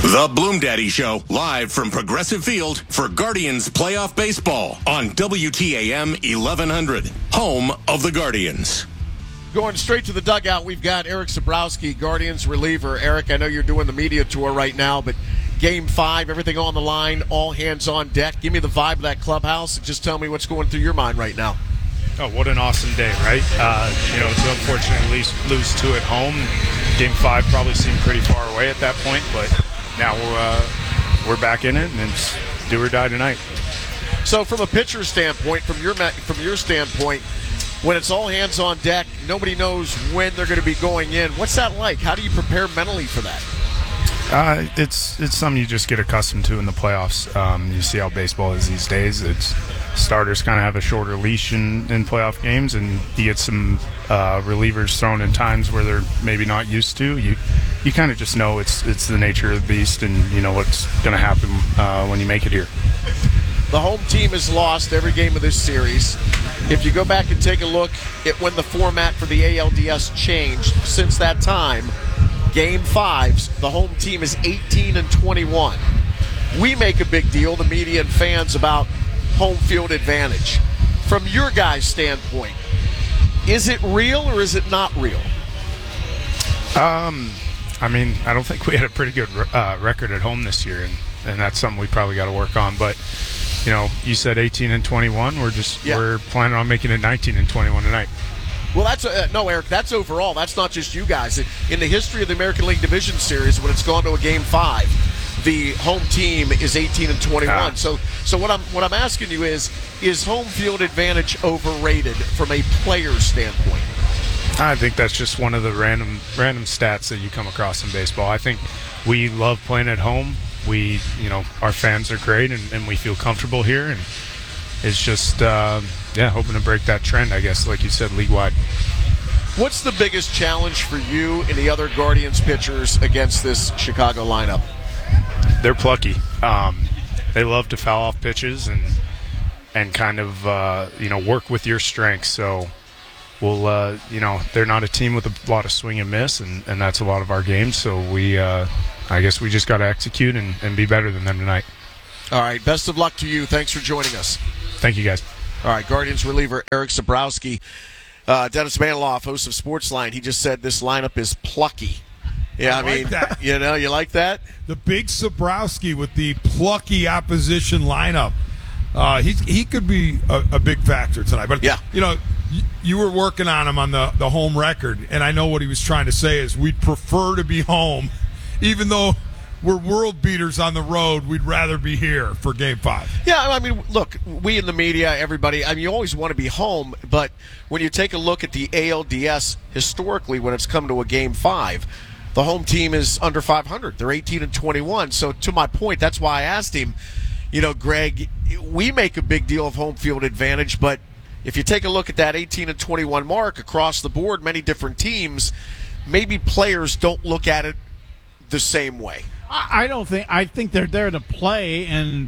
The Bloom Daddy Show, live from Progressive Field for Guardians playoff baseball on WTAM 1100, home of the Guardians. Going straight to the dugout, we've got Eric Sabrowski, Guardians reliever. Eric, I know you're doing the media tour right now, but Game 5, everything on the line, all hands on deck. Give me the vibe of that clubhouse and just tell me what's going through your mind right now. Oh, what an awesome day, right? It's unfortunate to lose 2 at home. Game 5 probably seemed pretty far away at that point, but now we're back in it, and it's do or die tonight. So from a pitcher standpoint, from your standpoint, when it's all hands on deck, nobody knows when they're going to be going in. What's that like? How do you prepare mentally for that? It's something you just get accustomed to in the playoffs. You see how baseball is these days. Starters kind of have a shorter leash in playoff games, and you get some relievers thrown in times where they're maybe not used to. You kind of just know it's the nature of the beast, and you know what's going to happen when you make it here. The home team has lost every game of this series. If you go back and take a look at when the format for the ALDS changed since that time, Game 5s, the home team is 18-21. We make a big deal, the media and fans, about home field advantage. From your guys' standpoint, is it real or is it not real? I don't think we had a pretty good record at home this year, and that's something we probably got to work on. But you said 18-21. We're planning on making it 19-21 tonight. Well, that's no, Eric. That's overall. That's not just you guys. In the history of the American League Division Series, when it's gone to a Game 5, the home team is 18-21. So what I'm asking you is home field advantage overrated from a player's standpoint? I think that's just one of the random stats that you come across in baseball. I think we love playing at home. Our fans are great, and we feel comfortable here, and it's just hoping to break that trend, I guess, like you said, league-wide. What's the biggest challenge for you and the other Guardians pitchers against this Chicago lineup? They're plucky. They love to foul off pitches and kind of work with your strengths. So we'll they're not a team with a lot of swing and miss, and that's a lot of our games. So I guess we just got to execute and be better than them tonight. All right. Best of luck to you. Thanks for joining us. Thank you, guys. All right. Guardians reliever Eric Sabrowski. Dennis Maniloff, host of Sportsline, he just said this lineup is plucky. Yeah, I mean, that. You like that? The big Sabrowski with the plucky opposition lineup. He could be a big factor tonight. But, yeah. You were working on him on the home record, and I know what he was trying to say is we'd prefer to be home. Even though we're world beaters on the road, we'd rather be here for Game 5. Yeah, I mean, look, we in the media, everybody, I mean, you always want to be home, but when you take a look at the ALDS historically when it's come to a Game 5, the home team is under 500. They're 18-21. So to my point, that's why I asked him, Greg, we make a big deal of home field advantage, but if you take a look at that 18-21 mark across the board, many different teams, maybe players don't look at it the same way. I think they're there to play, and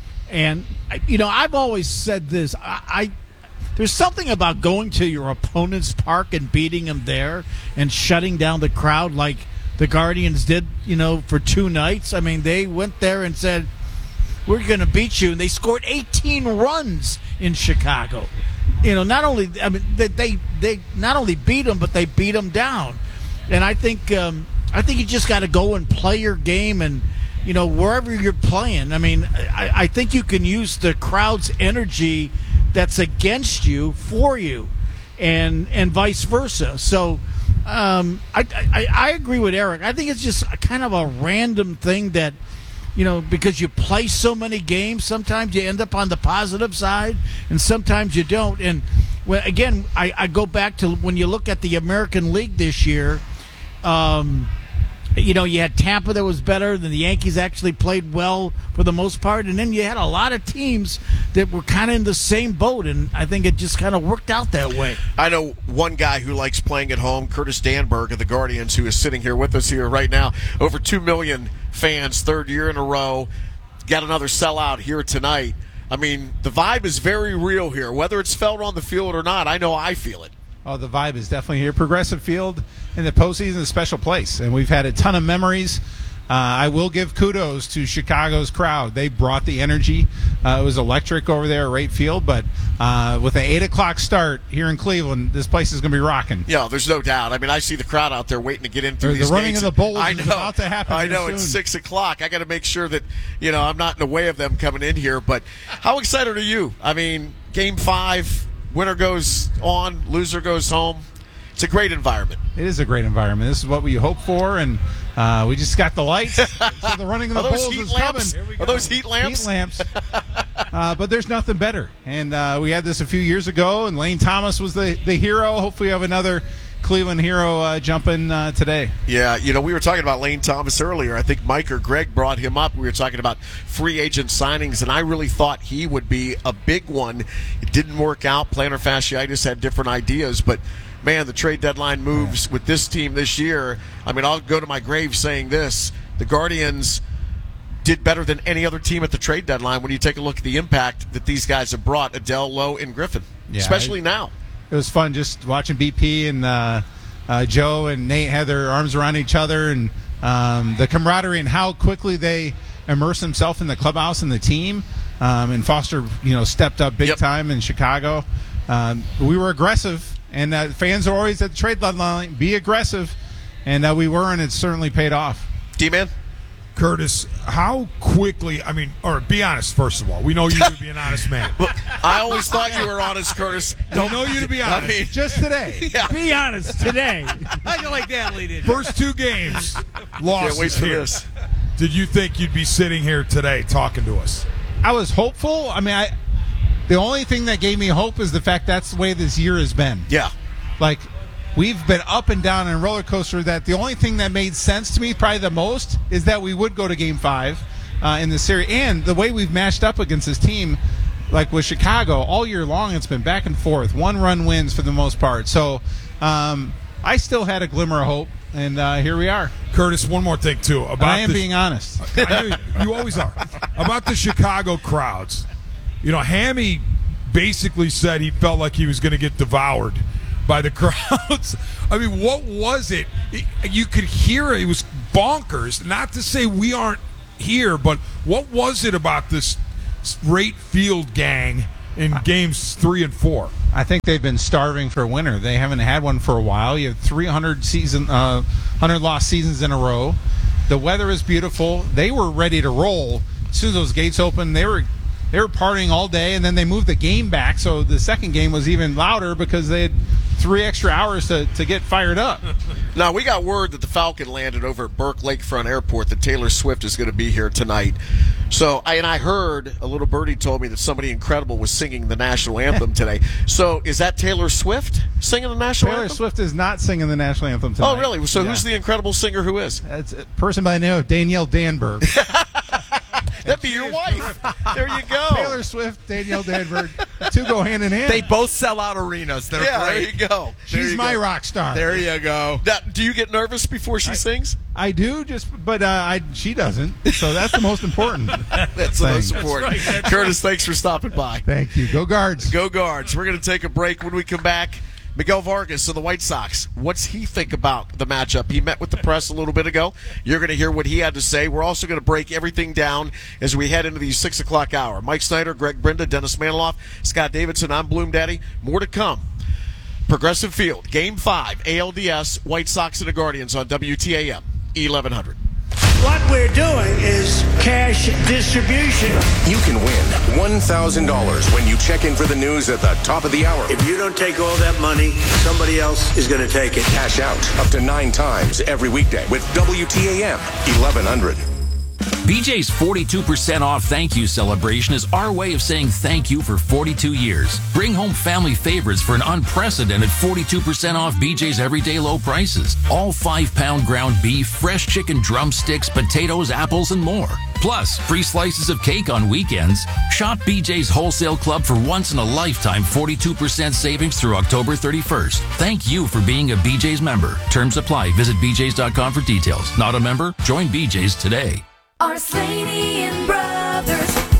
I've always said this. There's something about going to your opponent's park and beating them there and shutting down the crowd like the Guardians did, for 2 nights. I mean, they went there and said, we're going to beat you, and they scored 18 runs in Chicago. Not only they not only beat them, but they beat them down. And I think you just got to go and play your game, and wherever you're playing. I mean, I think you can use the crowd's energy that's against you for you, and vice versa. So I agree with Eric. I think it's just kind of a random thing that, because you play so many games, sometimes you end up on the positive side, and sometimes you don't. And again, I go back to when you look at the American League this year. You had Tampa that was better than the Yankees. Actually played well for the most part, and then you had a lot of teams that were kind of in the same boat, and I think it just kind of worked out that way. I know one guy who likes playing at home, Curtis Danberg of the Guardians, who is sitting here with us here right now. Over 2 million fans, 3rd year in a row. Got another sellout here tonight. I mean, the vibe is very real here. Whether it's felt on the field or not, I know I feel it. Oh, the vibe is definitely here. Progressive Field in the postseason is a special place, and we've had a ton of memories I will give kudos to Chicago's crowd. They brought the energy. It was electric over there at Wright Field, but with an 8 o'clock start here in Cleveland, this place is going to be rocking. Yeah, there's no doubt. I mean, I see the crowd out there waiting to get in through these The running gates. of the Bulls I know, is about to happen. I know, soon. it's 6 o'clock. I got to make sure that, I'm not in the way of them coming in here. But how excited are you? I mean, Game 5, winner goes on, loser goes home. It's a great environment. It is a great environment. This is what we hope for, and we just got the lights. So the running of the Bulls is coming. Are those heat lamps? Heat lamps. But there's nothing better. And we had this a few years ago, and Lane Thomas was the hero. Hopefully we have another Cleveland hero jumping today. Yeah, we were talking about Lane Thomas earlier. I think Mike or Greg brought him up. We were talking about free agent signings, and I really thought he would be a big one. It didn't work out. Plantar fasciitis had different ideas, but man, the trade deadline moves with this team this year. I mean, I'll go to my grave saying this. The Guardians did better than any other team at the trade deadline when you take a look at the impact that these guys have brought, Adele, Lowe, and Griffin, especially now. It was fun just watching BP and Joe and Nate had their arms around each other, and the camaraderie and how quickly they immersed themselves in the clubhouse and the team. And Foster, stepped up big time in Chicago. We were aggressive. And fans are always at the trade deadline, be aggressive. And we were, and it's certainly paid off. D-Man? Curtis, how quickly, or be honest, first of all. We know you to be an honest man. I always thought you were honest, Curtis. We know you to be honest. I mean, just today. Yeah. Be honest today. I feel like that lead in. First 2 games, losses can't wait for here. this. Did you think you'd be sitting here today talking to us? I was hopeful. The only thing that gave me hope is the fact that's the way this year has been. Yeah. Like, we've been up and down in a roller coaster that the only thing that made sense to me, probably the most, is that we would go to Game 5 in the series. And the way we've matched up against this team, like with Chicago, all year long it's been back and forth. 1-run wins for the most part. So I still had a glimmer of hope, and here we are. Curtis, one more thing, too. I am being honest. I know you always are. About the Chicago crowds. Hammy basically said he felt like he was going to get devoured by the crowds. What was it? You could hear it. It was bonkers. Not to say we aren't here, but what was it about this Wright Field gang in games 3 and 4? I think they've been starving for a winner. They haven't had one for a while. You have 300 lost seasons in a row. The weather is beautiful. They were ready to roll. As soon as those gates opened, they were partying all day, and then they moved the game back, so the second game was even louder because they had 3 extra hours to get fired up. Now, we got word that the Falcon landed over at Burke Lakefront Airport, that Taylor Swift is going to be here tonight. So, I heard, a little birdie told me that somebody incredible was singing the national anthem today. So, is that Taylor Swift singing the national Taylor anthem? Swift is not singing the national anthem tonight. Oh, really? So, who's the incredible singer who is? It's a person by the name of Danielle Danberg. That'd be your wife. There you go. Taylor Swift, Danielle Danberg. The 2 go hand in hand. They both sell out arenas. They're Yeah, great. there you go. She's my rock star. There you go. Now, do you get nervous before she sings? I do, but she doesn't. So that's the most important. That's the most important. That's right. Curtis, thanks for stopping by. Thank you. Go Guards. Go Guards. We're going to take a break. When we come back, Miguel Vargas of the White Sox. What's he think about the matchup? He met with the press a little bit ago. You're going to hear what he had to say. We're also going to break everything down as we head into the 6 o'clock hour. Mike Snyder, Greg Brenda, Dennis Maniloff, Scott Davidson. I'm Bloom Daddy. More to come. Progressive Field, Game 5, ALDS, White Sox and the Guardians on WTAM, 1100. What we're doing is cash distribution. You can win $1,000 when you check in for the news at the top of the hour. If you don't take all that money, somebody else is going to take it. Cash out up to 9 times every weekday with WTAM 1100. BJ's 42% off thank you celebration is our way of saying thank you for 42 years. Bring home family favorites for an unprecedented 42% off BJ's everyday low prices. All 5-pound ground beef, fresh chicken drumsticks, potatoes, apples, and more. Plus, free slices of cake on weekends. Shop BJ's Wholesale Club for once-in-a-lifetime 42% savings through October 31st. Thank you for being a BJ's member. Terms apply. Visit BJ's.com for details. Not a member? Join BJ's today. Arslanian Brothers.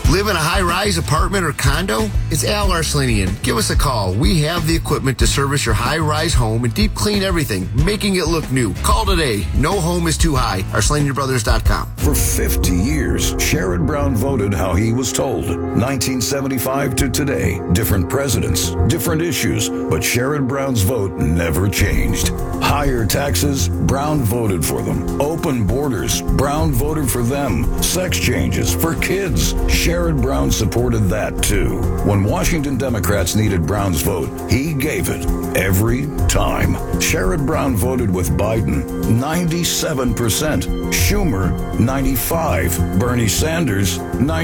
Live in a high-rise apartment or condo? It's Al Arslanian. Give us a call. We have the equipment to service your high-rise home and deep clean everything, making it look new. Call today. No home is too high. ArslanianBrothers.com. For 50 years, Sherrod Brown voted how he was told. 1975 to today, different presidents, different issues, but Sherrod Brown's vote never changed. Higher taxes, Brown voted for them. Open borders, Brown voted for them. Sex changes for kids, Sherrod Brown supported that too. When Washington Democrats needed Brown's vote, he gave it every time. Sherrod Brown voted with Biden, 97%. Schumer, 95%. Bernie Sanders,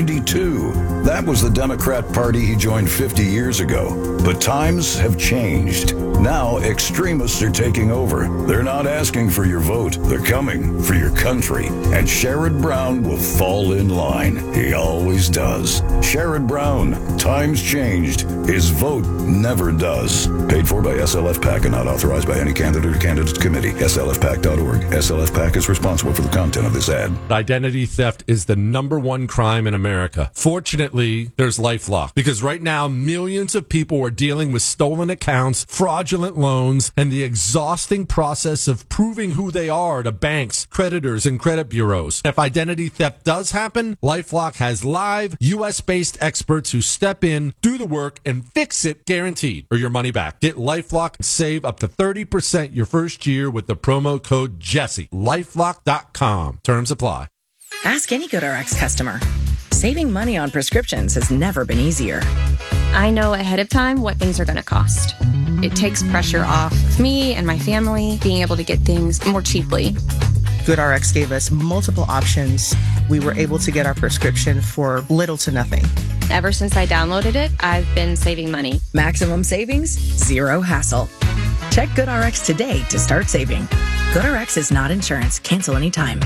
92%. That was the Democrat Party he joined 50 years ago. But times have changed. Now extremists are taking over. They're not asking for your vote. They're coming for your country. And Sherrod Brown will fall in line. He always does. Sherrod Brown. Times changed. His vote never does. Paid for by SLF PAC and not authorized by any candidate or candidate committee. SLFPAC.org. SLF PAC is responsible for the content of this ad. Identity theft is the #1 crime in America. Fortunately, there's LifeLock, because right now millions of people are dealing with stolen accounts, fraudulent loans, and the exhausting process of proving who they are to banks, creditors, and credit bureaus. If identity theft does happen, LifeLock has live US-based experts who step in, do the work, and fix it guaranteed, or your money back. Get LifeLock and save up to 30% your first year with the promo code Jesse. LifeLock.com. Terms apply. Ask any GoodRx customer. Saving money on prescriptions has never been easier. I know ahead of time what things are going to cost. It takes pressure off me and my family being able to get things more cheaply. GoodRx gave us multiple options. We were able to get our prescription for little to nothing. Ever since I downloaded it, I've been saving money. Maximum savings, zero hassle. Check GoodRx today to start saving. GoodRx is not insurance. Cancel anytime.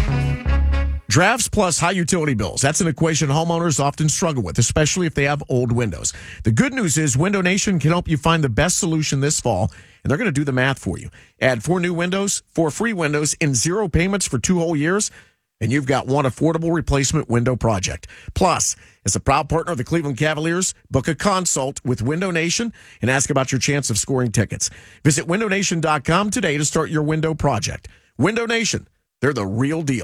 Drafts plus high utility bills. That's an equation homeowners often struggle with, especially if they have old windows. The good news is Window Nation can help you find the best solution this fall, and they're going to do the math for you. Add 4 new windows, 4 free windows, and 0 payments for 2 whole years, and you've got one affordable replacement window project. Plus, as a proud partner of the Cleveland Cavaliers, book a consult with Window Nation and ask about your chance of scoring tickets. Visit windownation.com today to start your window project. Window Nation, they're the real deal.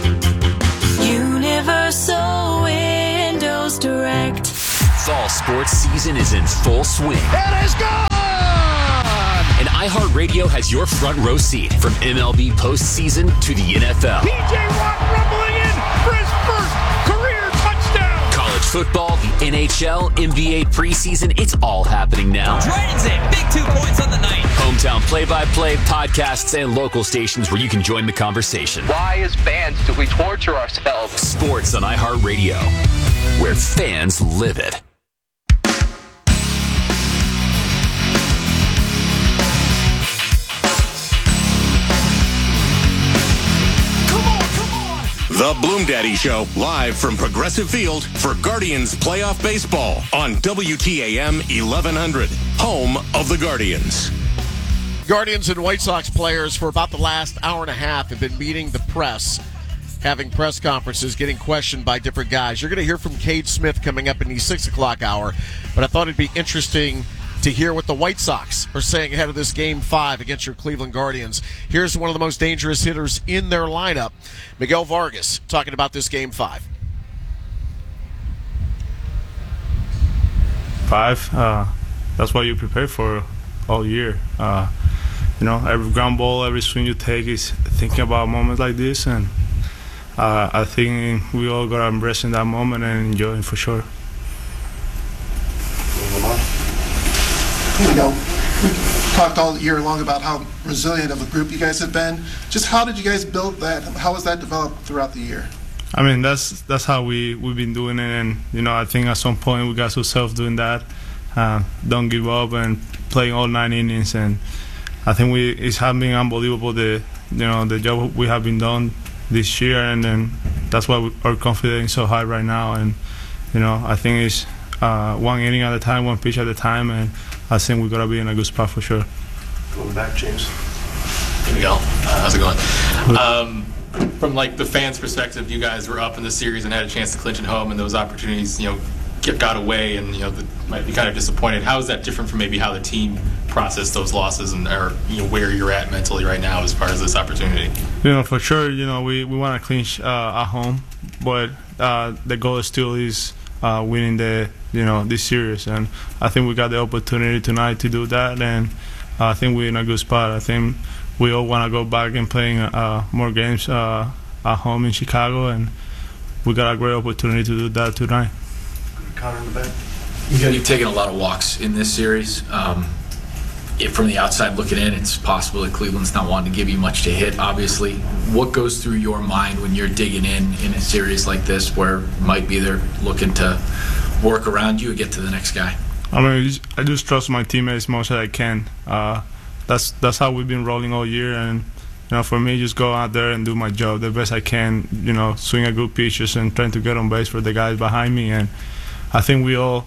Universal Windows Direct. Fall sports season is in full swing. It is gone! And iHeartRadio has your front row seat from MLB postseason to the NFL. P.J. Watt rumbling in for his first career touchdown. College football, the NHL, NBA preseason, it's all happening now. Dragons in, big 2 points on the night. Hometown play-by-play, podcasts, and local stations where you can join the conversation. Why, as fans, do we torture ourselves? Sports on iHeartRadio, where fans live it. The Bloom Daddy Show, live from Progressive Field for Guardians playoff baseball on WTAM 1100, home of the Guardians. Guardians and White Sox players for about the last hour and a half have been meeting the press, having press conferences, getting questioned by different guys. You're going to hear from Cade Smith coming up in the 6 o'clock hour, but I thought it'd be interesting to hear what the White Sox are saying ahead of this Game 5 against your Cleveland Guardians. Here's one of the most dangerous hitters in their lineup, Miguel Vargas, talking about this Game 5. 5, that's what you prepare for all year. Every ground ball, every swing you take is thinking about moments like this, and I think we all got to embrace in that moment and enjoy it for sure. We talked all year long about how resilient of a group you guys have been. Just how did you guys build that? How has that developed throughout the year? I mean, that's how we've been doing it, and I think at some point we got ourselves doing that. Don't give up and playing all 9 innings, and I think it's been unbelievable the job we have been done this year, and then that's why our confidence is so high right now. And I think it's 1 inning at a time, 1 pitch at a time, and I think we gotta be in a good spot for sure. Going back, James. Here we go. How's it going? from like the fans' perspective, you guys were up in the series and had a chance to clinch at home, and those opportunities, got away, and might be kind of disappointed. How is that different from maybe how the team processed those losses, and or where you're at mentally right now as far as this opportunity? For sure, we want to clinch at home, but the goal still is winning this series, and I think we got the opportunity tonight to do that, and I think we're in a good spot. I think we all want to go back and playing more games at home in Chicago, and we got a great opportunity to do that tonight. Connor in the back. You've taken a lot of walks in this series. From the outside looking in, it's possible that Cleveland's not wanting to give you much to hit, obviously. What goes through your mind when you're digging in a series like this where might be they're looking to work around you and get to the next guy? I just trust my teammates as much as I can. That's how we've been rolling all year, and for me, just go out there and do my job the best I can. Swing a good pitches and trying to get on base for the guys behind me. And I think we all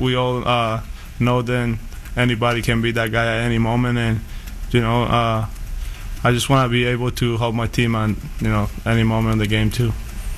know that anybody can be that guy at any moment, and I just want to be able to help my team on any moment in the game too.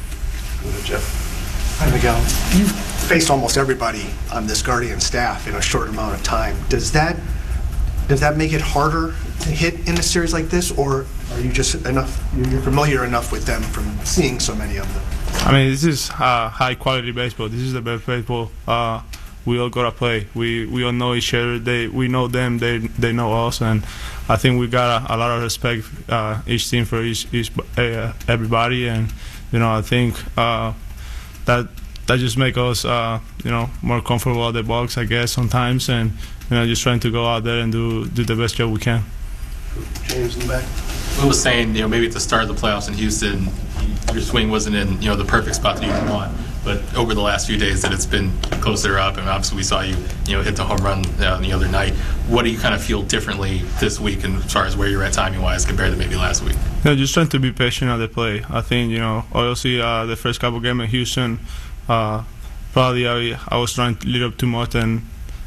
Jeff. Hi, Miguel. You've faced almost everybody on this Guardian staff in a short amount of time. Does that make it harder to hit in a series like this, or are you just you're familiar enough with them from seeing so many of them? This is high quality baseball. This is the best baseball we all gotta play. We all know each other. We know them. They know us, and I think we got a lot of respect each team for each everybody, and I think that just make us more comfortable at the box, I guess, sometimes, and just trying to go out there and do the best job we can. James in the back. Will was saying, maybe at the start of the playoffs in Houston, your swing wasn't in, the perfect spot that you want. But over the last few days, that it's been closer up, and obviously we saw you, hit the home run the other night. What do you kind of feel differently this week, and as far as where you're at timing-wise compared to maybe last week? Just trying to be patient at the play. I think, obviously the first couple games in Houston, probably I was trying to lead up too much, and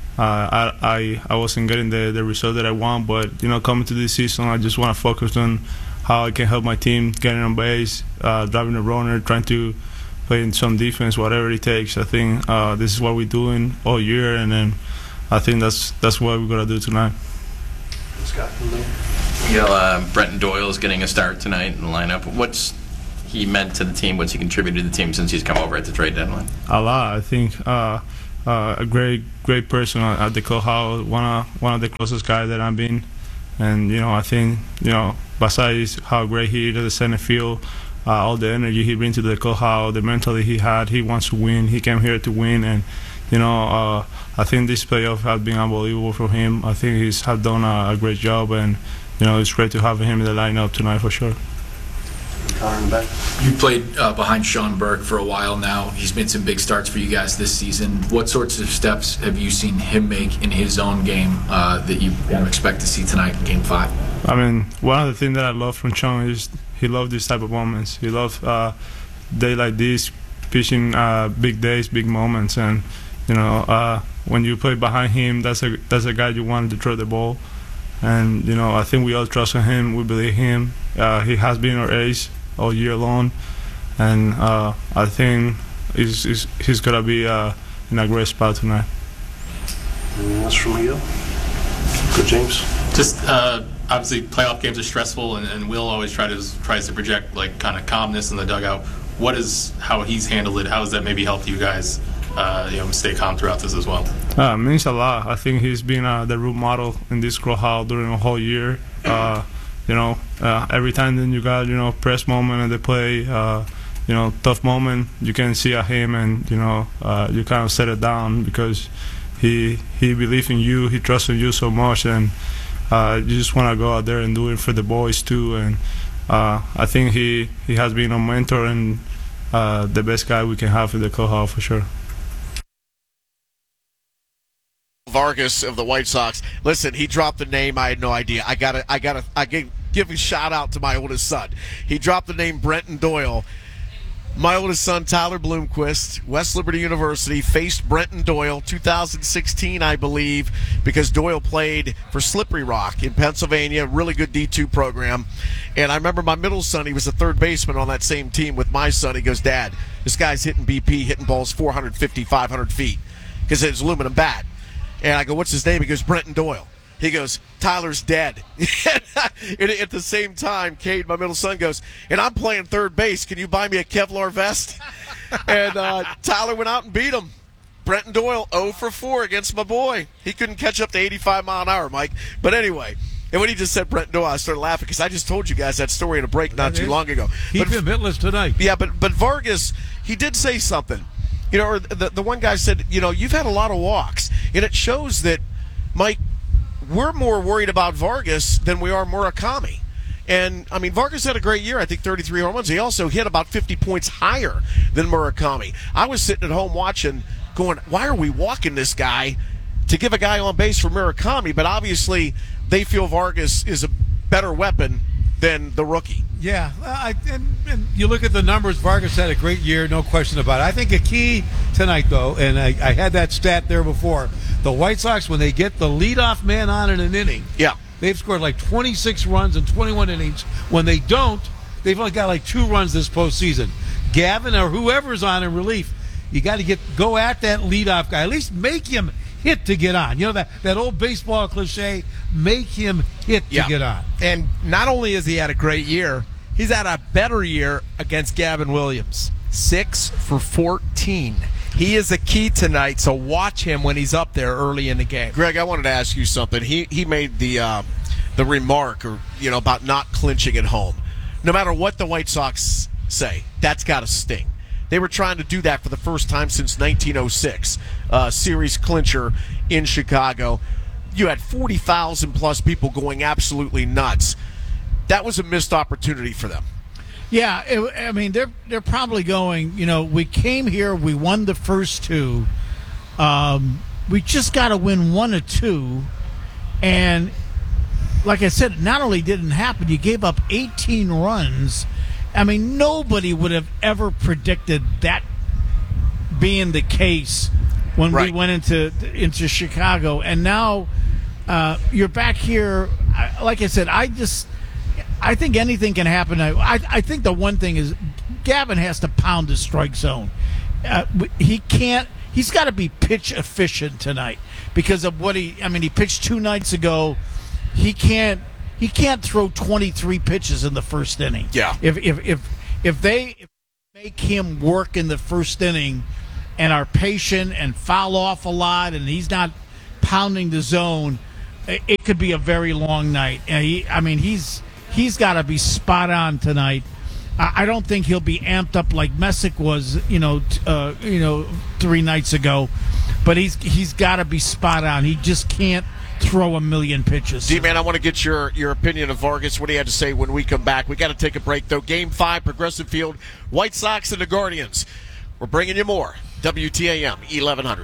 I wasn't getting the result that I want. But coming to this season, I just want to focus on how I can help my team getting on base, driving the runner, trying to play in some defense, whatever it takes. I think this is what we're doing all year, and then I think that's what we're gonna do tonight. Scott, Miguel, Brenton Doyle is getting a start tonight in the lineup. What's he meant to the team? What's he contributed to the team since he's come over at the trade deadline? A lot. I think a great person at the clubhouse, one of the closest guys that I've been, and I think besides how great he is at the center field, all the energy he brings to the clubhouse, the mentality he had, he wants to win. He came here to win, and I think this playoff has been unbelievable for him. I think he's have done a great job, and it's great to have him in the lineup tonight for sure. Connor in the back. You played behind Sean Burke for a while now. He's made some big starts for you guys this season. What sorts of steps have you seen him make in his own game that you expect to see tonight in Game 5? One of the things that I love from Sean is he loves these type of moments. He loves days like this, pitching big days, big moments, and when you play behind him, that's a guy you want to throw the ball. And I think we all trust in him. We believe him. He has been our ace all year long, and I think he's gonna be in a great spot tonight. Anything else from you? Good, James. Just obviously playoff games are stressful, and Will always tries to project like kind of calmness in the dugout. How he's handled it? How has that maybe helped you guys stay calm throughout this as well? It means a lot. I think he's been the role model in this clubhouse during the whole year. Every time then you got press moment in the play, tough moment, you can see at him, and you kind of set it down because he believes in you, he trusts in you so much, and you just want to go out there and do it for the boys too. And I think he has been a mentor and the best guy we can have in the clubhouse for sure. Vargas of the White Sox. Listen, he dropped the name. I had no idea. I gotta give a shout out to my oldest son. He dropped the name Brenton Doyle. My oldest son, Tyler Bloomquist, West Liberty University, faced Brenton Doyle, 2016, I believe, because Doyle played for Slippery Rock in Pennsylvania, really good D2 program. And I remember my middle son, he was a third baseman on that same team with my son. He goes, Dad, this guy's hitting BP, hitting balls 450, 500 feet because it's aluminum bat. And I go, what's his name? He goes, Brenton Doyle. He goes, Tyler's dead. And at the same time, Cade, my middle son, goes, and I'm playing third base. Can you buy me a Kevlar vest? And Tyler went out and beat him. Brenton Doyle, 0 for 4 against my boy. He couldn't catch up to 85 mile an hour, Mike. But anyway, and when he just said Brenton Doyle, I started laughing because I just told you guys that story in a break not too long ago. Keep him hitless tonight. Yeah, but Vargas, he did say something. You know, or the one guy said, you know, you've had a lot of walks. And it shows that, Mike, we're more worried about Vargas than we are Murakami. And, I mean, Vargas had a great year. I think 33 home runs. He also hit about 50 points higher than Murakami. I was sitting at home watching, going, why are we walking this guy to give a guy on base for Murakami? But obviously, they feel Vargas is a better weapon than the rookie. Yeah, and you look at the numbers, Vargas had a great year, no question about it. I think a key tonight, though, and I had that stat there before, the White Sox, when they get the leadoff man on in an inning, they've scored like 26 runs in 21 innings. When they don't, they've only got like 2 runs this postseason. Gavin or whoever's on in relief, you got to go at that leadoff guy. At least make him hit to get on. You know that old baseball cliche, make him hit to get on. And not only has he had a great year, he's had a better year against Gavin Williams. 6 for 14. He is a key tonight, so watch him when he's up there early in the game. Greg, I wanted to ask you something. He made the remark about not clinching at home. No matter what the White Sox say, that's got to sting. They were trying to do that for the first time since 1906, series clincher in Chicago. You had 40,000 plus people going absolutely nuts. That was a missed opportunity for them. Yeah, I mean, they're probably going, we came here, we won the first 2. We just got to win 1 or 2. And like I said, not only didn't happen, you gave up 18 runs. I mean, nobody would have ever predicted that being the case when we went into Chicago. And now you're back here. Like I said, I think anything can happen. I think the one thing is Gavin has to pound the strike zone. He can't. He's got to be pitch efficient tonight because of what he pitched 2 nights ago. He can't throw 23 pitches in the first inning. Yeah. If they make him work in the first inning and are patient and foul off a lot and he's not pounding the zone, it could be a very long night. And he's got to be spot on tonight. I don't think he'll be amped up like Messick was, 3 nights ago, but he's got to be spot on. He just can't throw a million pitches. D-Man, I want to get your opinion of Vargas, what he had to say when we come back. We got to take a break, though. Game 5, Progressive Field, White Sox and the Guardians. We're bringing you more. WTAM 1100.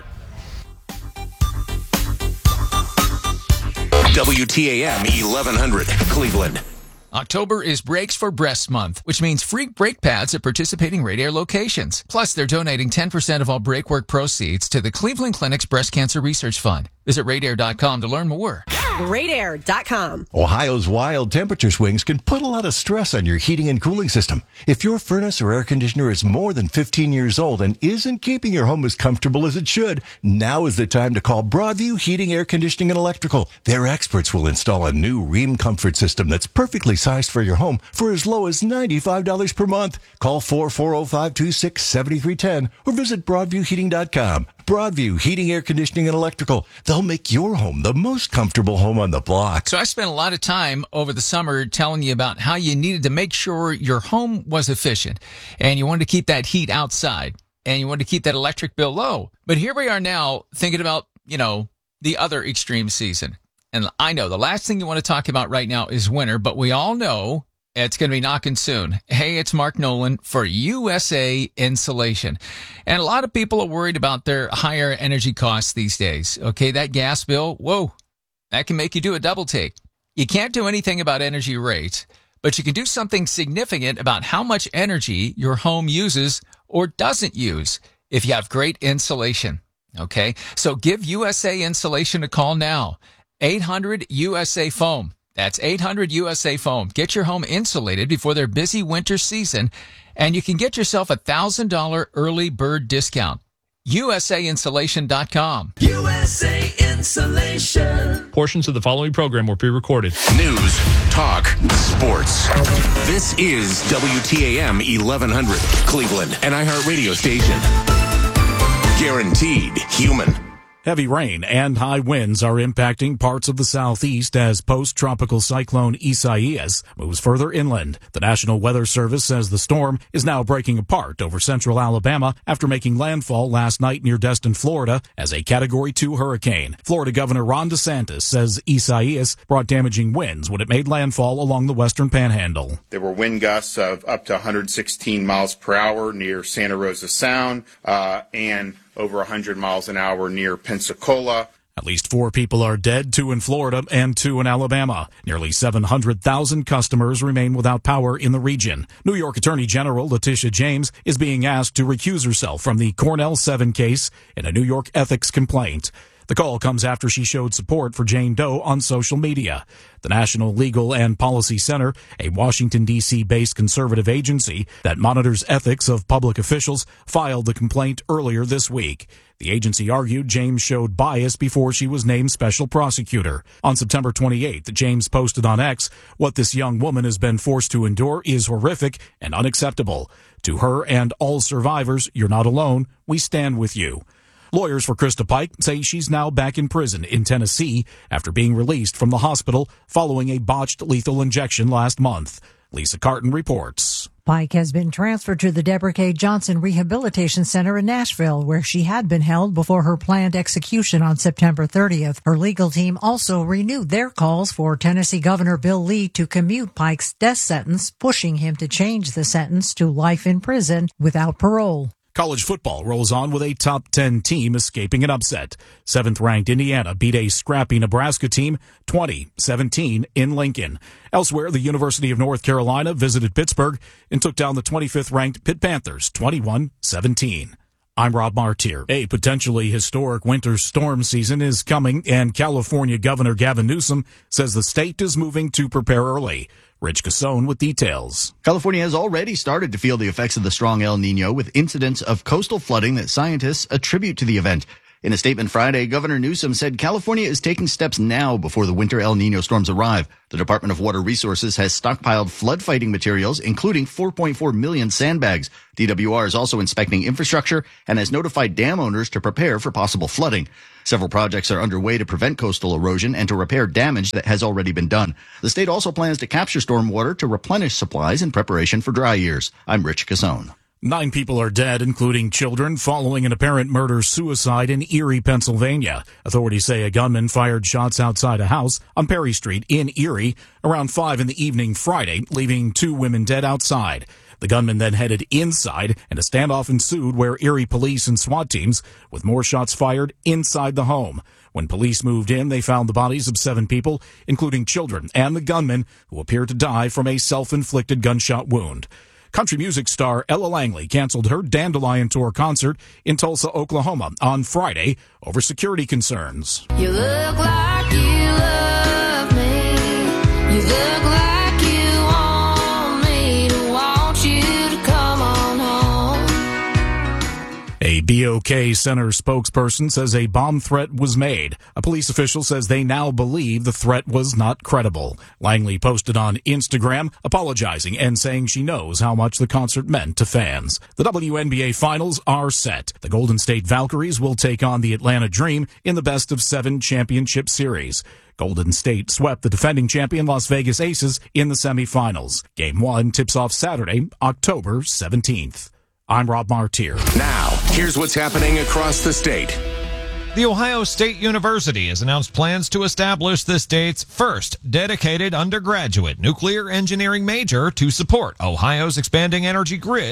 WTAM 1100, Cleveland. October is Breaks for Breast Month, which means free brake pads at participating Radair locations. Plus, they're donating 10% of all brake work proceeds to the Cleveland Clinic's Breast Cancer Research Fund. Visit Radair.com to learn more. Radair.com. Ohio's wild temperature swings can put a lot of stress on your heating and cooling system. If your furnace or air conditioner is more than 15 years old and isn't keeping your home as comfortable as it should, now is the time to call Broadview Heating, Air Conditioning, and Electrical. Their experts will install a new Rheem comfort system that's perfectly sized for your home for as low as $95 per month. Call 440-526-7310 or visit BroadviewHeating.com. Broadview Heating, Air Conditioning, and Electrical. They'll make your home the most comfortable home on the block. So I spent a lot of time over the summer telling you about how you needed to make sure your home was efficient and you wanted to keep that heat outside and you wanted to keep that electric bill low. But here we are now thinking about, the other extreme season. And I know the last thing you want to talk about right now is winter, but we all know it's going to be knocking soon. Hey, it's Mark Nolan for USA Insulation. And a lot of people are worried about their higher energy costs these days. Okay, that gas bill, whoa, that can make you do a double take. You can't do anything about energy rates, but you can do something significant about how much energy your home uses or doesn't use if you have great insulation. Okay, so give USA Insulation a call now. 800-USA-FOAM. That's 800-USA-FOAM. Get your home insulated before their busy winter season, and you can get yourself a $1,000 early bird discount. USAinsulation.com. USA Insulation. Portions of the following program were pre-recorded. News, talk, sports. This is WTAM 1100, Cleveland, an iHeartRadio station. Guaranteed human. Heavy rain and high winds are impacting parts of the southeast as post-tropical cyclone Isaias moves further inland. The National Weather Service says the storm is now breaking apart over central Alabama after making landfall last night near Destin, Florida, as a Category 2 hurricane. Florida Governor Ron DeSantis says Isaias brought damaging winds when it made landfall along the western panhandle. There were wind gusts of up to 116 miles per hour near Santa Rosa Sound and over 100 miles an hour near Pensacola. At least 4 people are dead, 2 in Florida and 2 in Alabama. Nearly 700,000 customers remain without power in the region. New York Attorney General Letitia James is being asked to recuse herself from the Cornell 7 case in a New York ethics complaint. The call comes after she showed support for Jane Doe on social media. The National Legal and Policy Center, a Washington, D.C.-based conservative agency that monitors ethics of public officials, filed the complaint earlier this week. The agency argued James showed bias before she was named special prosecutor. On September 28th, James posted on X, "What this young woman has been forced to endure is horrific and unacceptable. To her and all survivors, you're not alone. We stand with you." Lawyers for Krista Pike say she's now back in prison in Tennessee after being released from the hospital following a botched lethal injection last month. Lisa Carton reports. Pike has been transferred to the Deborah K. Johnson Rehabilitation Center in Nashville, where she had been held before her planned execution on September 30th. Her legal team also renewed their calls for Tennessee Governor Bill Lee to commute Pike's death sentence, pushing him to change the sentence to life in prison without parole. College football rolls on with a top 10 team escaping an upset. 7th-ranked Indiana beat a scrappy Nebraska team 20-17 in Lincoln. Elsewhere, the University of North Carolina visited Pittsburgh and took down the 25th-ranked Pitt Panthers 21-17. I'm Rob Martier. A potentially historic winter storm season is coming, and California Governor Gavin Newsom says the state is moving to prepare early. Rich Cassone with details. California has already started to feel the effects of the strong El Nino with incidents of coastal flooding that scientists attribute to the event. In a statement Friday, Governor Newsom said California is taking steps now before the winter El Nino storms arrive. The Department of Water Resources has stockpiled flood-fighting materials, including 4.4 million sandbags. DWR is also inspecting infrastructure and has notified dam owners to prepare for possible flooding. Several projects are underway to prevent coastal erosion and to repair damage that has already been done. The state also plans to capture stormwater to replenish supplies in preparation for dry years. I'm Rich Cassone. 9 people are dead, including children, following an apparent murder-suicide in Erie, Pennsylvania. Authorities say a gunman fired shots outside a house on Perry Street in Erie around 5 in the evening Friday, leaving 2 women dead outside. The gunman then headed inside, and a standoff ensued where Erie police and SWAT teams, with more shots fired inside the home. When police moved in, they found the bodies of 7 people, including children and the gunman, who appeared to die from a self-inflicted gunshot wound. Country music star Ella Langley canceled her Dandelion Tour concert in Tulsa, Oklahoma on Friday over security concerns. You look like you love me. You look like you want me to want you to come on home. A BOK Center spokesperson says a bomb threat was made. A police official says they now believe the threat was not credible. Langley posted on Instagram apologizing and saying she knows how much the concert meant to fans. The WNBA finals are set. The Golden State Valkyries will take on the Atlanta Dream in the best-of-7 championship series. Golden State swept the defending champion Las Vegas Aces in the semifinals. Game 1 tips off Saturday, October 17th. I'm Rob Martier. Now, here's what's happening across the state. The Ohio State University has announced plans to establish the state's first dedicated undergraduate nuclear engineering major to support Ohio's expanding energy grid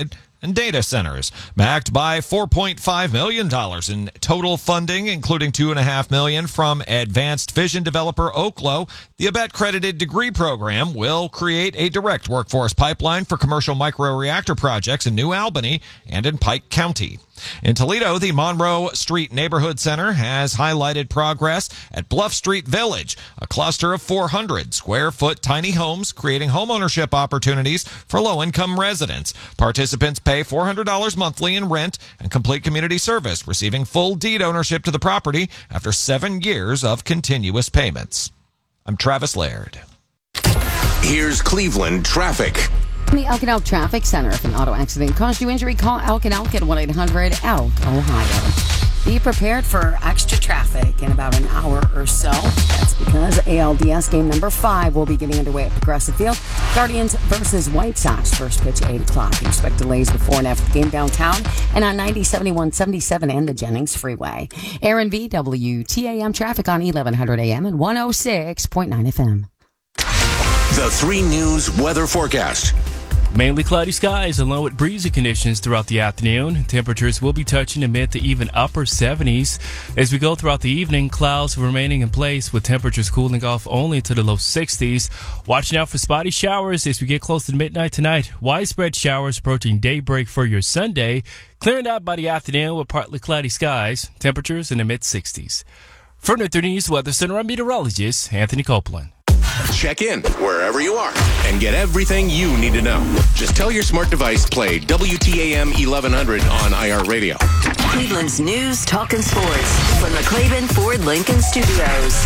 and data centers. Backed by $4.5 million in total funding, including $2.5 million from advanced vision developer Oklo, the ABET-credited degree program will create a direct workforce pipeline for commercial microreactor projects in New Albany and in Pike County. In Toledo, the Monroe Street Neighborhood Center has highlighted progress at Bluff Street Village, a cluster of 400 square foot tiny homes creating homeownership opportunities for low-income residents. Participants pay $400 monthly in rent and complete community service, receiving full deed ownership to the property after 7 years of continuous payments. I'm Travis Laird. Here's Cleveland traffic. The Elk Traffic Center. If an auto accident caused you injury, call Elk at 1-800-ELK, Ohio. Be prepared for extra traffic in about an hour or so. That's because ALDS game number 5 will be getting underway at Progressive Field. Guardians versus White Sox. First pitch, 8 o'clock. Expect delays before and after the game downtown and on 90, 71, 77 and the Jennings Freeway. Aaron V, WTAM traffic on 1100 AM and 106.9 FM. The 3 News weather forecast. Mainly cloudy skies along with breezy conditions throughout the afternoon. Temperatures will be touching the mid to even upper 70s. As we go throughout the evening, clouds remaining in place with temperatures cooling off only to the low 60s. Watching out for spotty showers as we get close to midnight tonight. Widespread showers approaching daybreak for your Sunday. Clearing out by the afternoon with partly cloudy skies. Temperatures in the mid 60s. From the 3 News Weather Center, I'm meteorologist Anthony Copeland. Check in wherever you are and get everything you need to know. Just tell your smart device play WTAM 1100 on IR Radio. Cleveland's news, talk, and sports from the Claiborne Ford Lincoln Studios.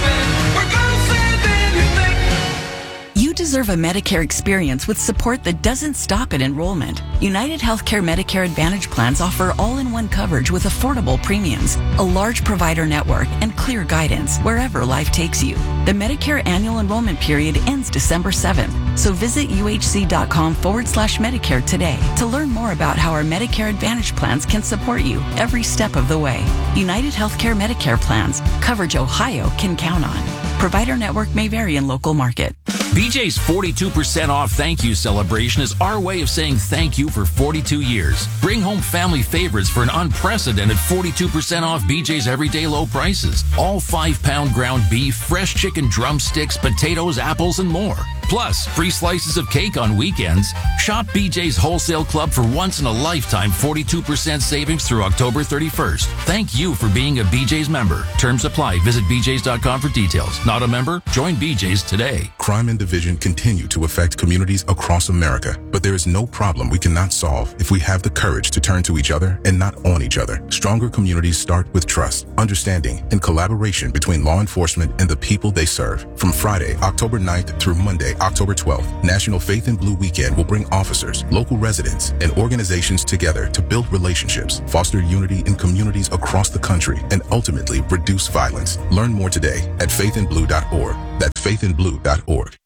You deserve a Medicare experience with support that doesn't stop at enrollment. United Healthcare Medicare Advantage plans offer all-in-one coverage with affordable premiums, a large provider network, and clear guidance wherever life takes you. The Medicare annual enrollment period ends December 7th, so visit uhc.com/Medicare today to learn more about how our Medicare Advantage plans can support you every step of the way. United Healthcare Medicare plans, coverage Ohio can count on. Provider network may vary in local market. BJ's 42% off thank you celebration is our way of saying thank you for 42 years. Bring home family favorites for an unprecedented 42% off BJ's everyday low prices. All 5-pound ground beef, fresh chicken drumsticks, potatoes, apples, and more. Plus, free slices of cake on weekends. Shop BJ's Wholesale Club for once-in-a-lifetime 42% savings through October 31st. Thank you for being a BJ's member. Terms apply. Visit bjs.com for details. Not a member? Join BJ's today. Crime and division continue to affect communities across America, but there is no problem we cannot solve if we have the courage to turn to each other and not on each other. Stronger communities start with trust, understanding, and collaboration between law enforcement and the people they serve. From Friday, October 9th through Monday, October 12th, National Faith in Blue Weekend will bring officers, local residents, and organizations together to build relationships, foster unity in communities across the country, and ultimately reduce violence. Learn more today at faithinblue.org. That's faithinblue.org.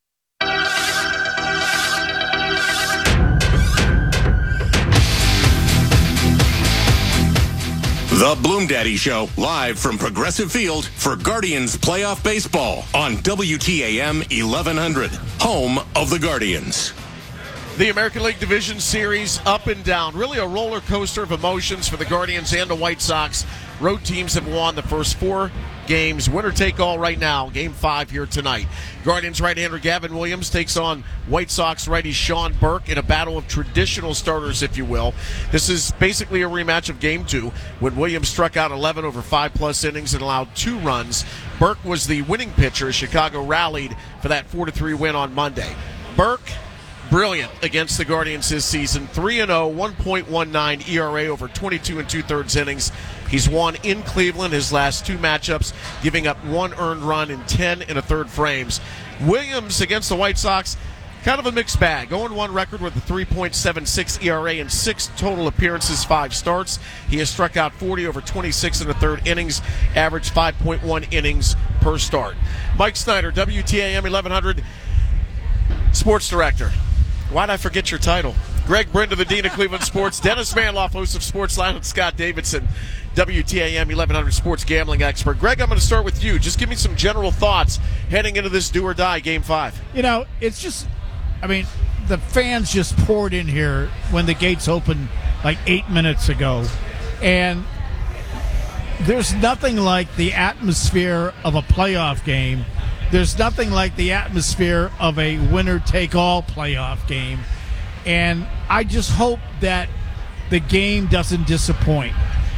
The Bloom Daddy Show, live from Progressive Field for Guardians playoff baseball on WTAM 1100, home of the Guardians. The American League Division Series up and down. Really a roller coaster of emotions for the Guardians and the White Sox. Road teams have won the first 4 games. Winner take all right now. Game 5 here tonight. Guardians right-hander Gavin Williams takes on White Sox righty Sean Burke in a battle of traditional starters, if you will. This is basically a rematch of Game 2 when Williams struck out 11 over 5+ innings and allowed 2 runs. Burke was the winning pitcher as Chicago rallied for that 4-3 win on Monday. Burke, brilliant against the Guardians this season. 3-0, 1.19 ERA over 22 2/3 innings. He's won in Cleveland his last 2 matchups, giving up 1 earned run in 10 1/3 frames. Williams against the White Sox, kind of a mixed bag. 0-1 record with a 3.76 ERA in 6 total appearances, 5 starts. He has struck out 40 over 26 1/3 innings, averaged 5.1 innings per start. Mike Snyder, WTAM 1100 Sports Director. Why'd I forget your title? Greg Brenda, the Dean of Cleveland Sports. Dennis Manloff, host of Sports Line, and Scott Davidson, WTAM 1100 Sports Gambling Expert. Greg, I'm going to start with you. Just give me some general thoughts heading into this do-or-die Game 5. You know, it's just, I mean, the fans just poured in here when the gates opened like 8 minutes ago, and there's nothing like the atmosphere of a playoff game. There's nothing like the atmosphere of a winner-take-all playoff game, and I just hope that the game doesn't disappoint.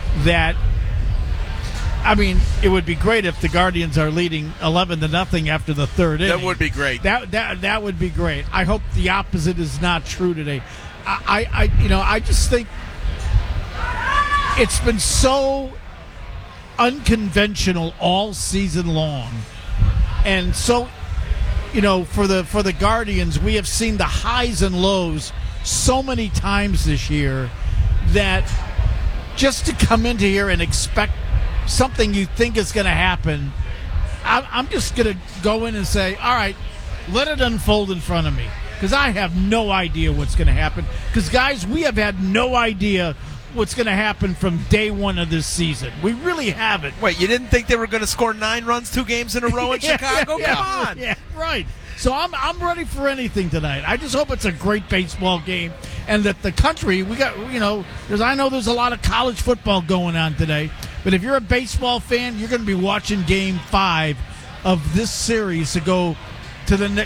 It would be great if the Guardians are leading 11-0 after the third inning. That would be great. That would be great. I hope the opposite is not true today. I just think it's been so unconventional all season long, and so for the Guardians, we have seen the highs and lows so many times this year that just to come into here and expect something you think is going to happen, I'm just going to go in and say, all right, let it unfold in front of me, because I have no idea what's going to happen. Because, guys, we have had no idea what's going to happen from day one of this season. We really haven't. Wait, you didn't think they were going to score 9 runs 2 games in a row in Chicago? Come on. Yeah, right. So I'm ready for anything tonight. I just hope it's a great baseball game, and that the country, because I know there's a lot of college football going on today, but if you're a baseball fan, you're going to be watching Game 5 of this series to go to the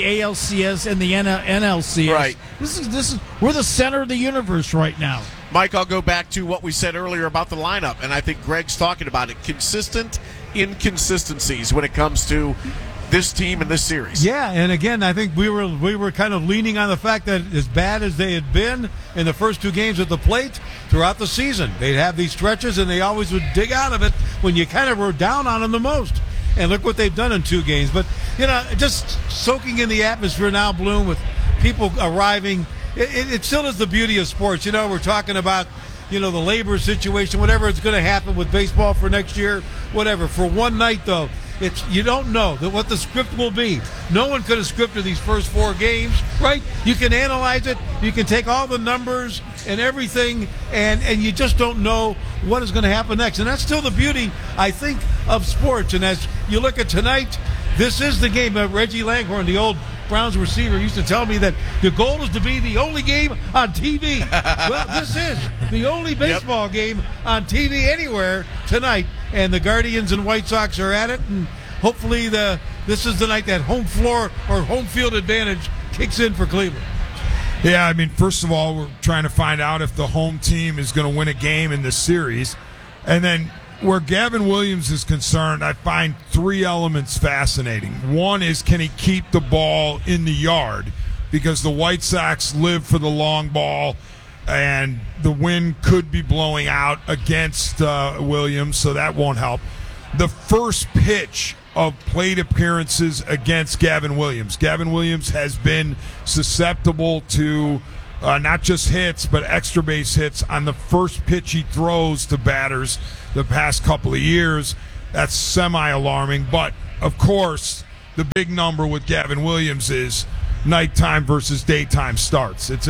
ALCS and the NLCS. Right. This is we're the center of the universe right now. Mike, I'll go back to what we said earlier about the lineup, and I think Greg's talking about it. Consistent inconsistencies when it comes to this team in this series. Yeah, and again, I think we were kind of leaning on the fact that as bad as they had been in the first 2 games at the plate throughout the season, they'd have these stretches and they always would dig out of it when you kind of were down on them the most. And look what they've done in 2 games. But, just soaking in the atmosphere now, Bloom, with people arriving, it still is the beauty of sports. We're talking about, the labor situation, whatever is going to happen with baseball for next year, whatever. For one night, though, you don't know what the script will be. No one could have scripted these first 4 games, right? You can analyze it. You can take all the numbers and everything, and you just don't know what is going to happen next. And that's still the beauty, I think, of sports. And as you look at tonight, this is the game. Reggie Langhorne, the old Browns receiver, used to tell me that the goal is to be the only game on TV. Well, this is the only baseball game on TV anywhere tonight. And the Guardians and White Sox are at it, and hopefully this is the night that home floor or home field advantage kicks in for Cleveland. Yeah, first of all, we're trying to find out if the home team is going to win a game in this series. And then where Gavin Williams is concerned, I find 3 elements fascinating. One is, can he keep the ball in the yard? Because the White Sox live for the long ball, and the wind could be blowing out against Williams, so that won't help. The first pitch of plate appearances against Gavin Williams. Gavin Williams has been susceptible to not just hits, but extra base hits on the first pitch he throws to batters the past couple of years. That's semi-alarming, but of course, the big number with Gavin Williams is nighttime versus daytime starts. It's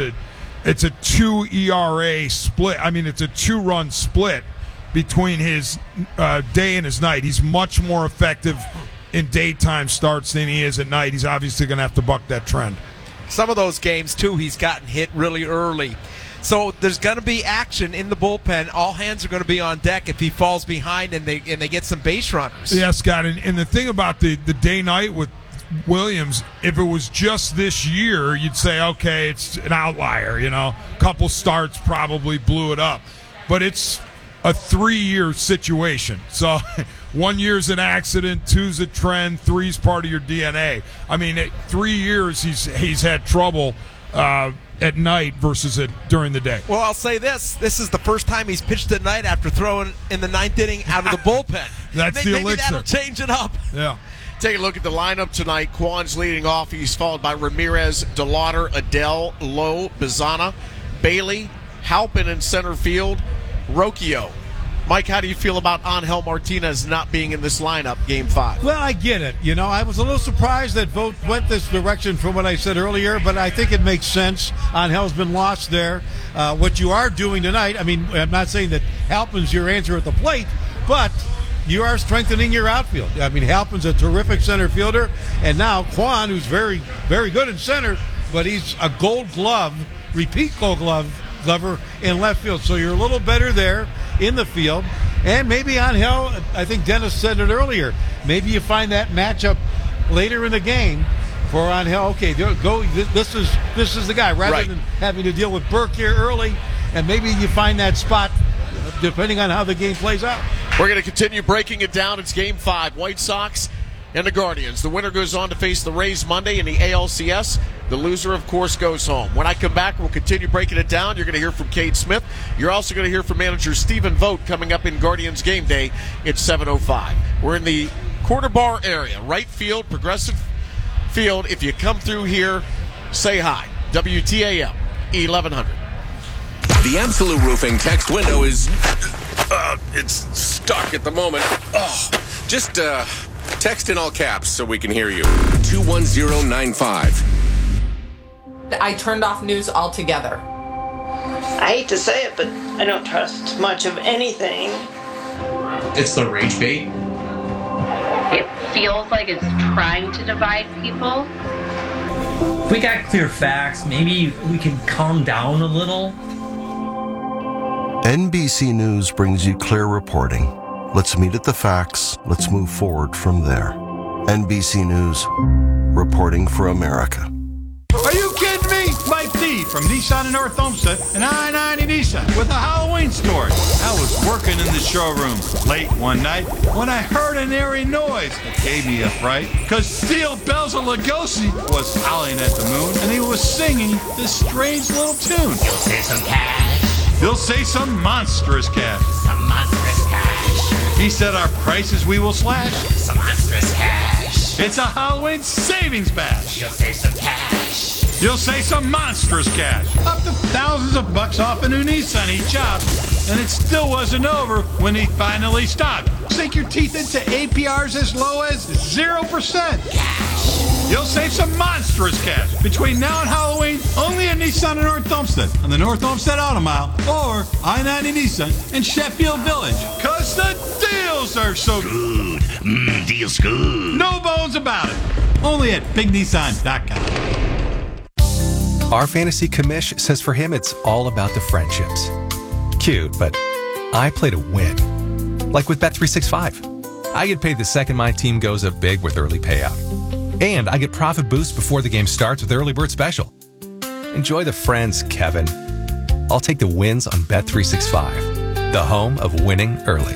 a 2 ERA split. It's a 2-run split between his day and his night. He's much more effective in daytime starts than he is at night. He's obviously going to have to buck that trend. Some of those games, too, he's gotten hit really early. So there's going to be action in the bullpen. All hands are going to be on deck if he falls behind and they get some base runners. Yeah, Scott, and the thing about the day-night with Williams, if it was just this year, you'd say, okay, it's an outlier, a couple starts probably blew it up. But it's a 3-year situation. So 1 year's an accident, 2's a trend, 3's part of your DNA. 3 years he's had trouble at night versus during the day. Well, I'll say this is the first time he's pitched at night after throwing in the 9th inning out of the bullpen. That's the elixir. Maybe that'll change it up. Yeah. Take a look at the lineup tonight. Kwan's leading off. He's followed by Ramirez, DeLauder, Adell, Lowe, Bizana, Bailey, Halpin in center field, Rocchio. Mike, how do you feel about Angel Martinez not being in this lineup, Game 5? Well, I get it. I was a little surprised that Vogt went this direction from what I said earlier, but I think it makes sense. Angel's been lost there. What you are doing tonight, I'm not saying that Halpin's your answer at the plate, but you are strengthening your outfield. Halpin's a terrific center fielder, and now Kwan, who's very, very good in center, but he's a repeat gold glover in left field. So you're a little better there in the field. And maybe Angel, I think Dennis said it earlier, maybe you find that matchup later in the game for Angel. Okay, go. This is the guy, rather than having to deal with Burke here early. And maybe you find that spot depending on how the game plays out. We're going to continue breaking it down. It's Game 5, White Sox and the Guardians. The winner goes on to face the Rays Monday in the ALCS. The loser, of course, goes home. When I come back, we'll continue breaking it down. You're going to hear from Cade Smith. You're also going to hear from manager Stephen Vogt coming up in Guardians Game Day at 7:05. We're in the quarter bar area, right field, Progressive Field. If you come through here, say hi. WTAM 1100. The Absolute Roofing text window is it's stuck at the moment. Just text in all caps so we can hear you. 21095. I turned off news altogether. I hate to say it, but I don't trust much of anything. It's the rage bait. It feels like it's trying to divide people. If we got clear facts, maybe we can calm down a little. NBC News brings you clear reporting. Let's meet at the facts. Let's move forward from there. NBC News, reporting for America. Are you kidding me? Mike D from Nissan in North Homestead and I-90 Nissan with a Halloween story. I was working in the showroom late one night when I heard an eerie noise that gave me a fright because Steel Bells of Lugosi was howling at the moon and he was singing this strange little tune. You'll say some cash. You'll say some monstrous cash. Some monstrous cash. He said our prices we will slash. Some monstrous cash. It's a Halloween savings bash. You'll say some cash. You'll say some monstrous cash. Up to thousands of bucks off a new Nissan each job. And it still wasn't over when he finally stopped. Sink your teeth into APRs as low as 0%. Cash. You'll save some monstrous cash between now and Halloween only at Nissan in North Homestead on the North Homestead Auto Mile or I-90 Nissan in Sheffield Village. Because the deals are so good. Deals good. No bones about it. Only at BigNissan.com. Our fantasy commish says for him it's all about the friendships. Cute, but I play to win. Like with Bet365. I get paid the second my team goes up big with early payout. And I get profit boost before the game starts with Early Bird Special. Enjoy the friends, Kevin. I'll take the wins on Bet365, the home of winning early.